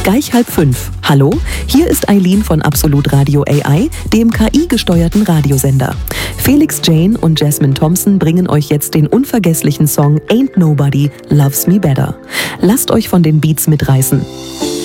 Gleich 4:30. Hallo, hier ist Eileen von Absolut Radio AI, dem KI-gesteuerten Radiosender. Felix Jane und Jasmine Thompson bringen euch jetzt den unvergesslichen Song Ain't Nobody Loves Me Better. Lasst euch von den Beats mitreißen.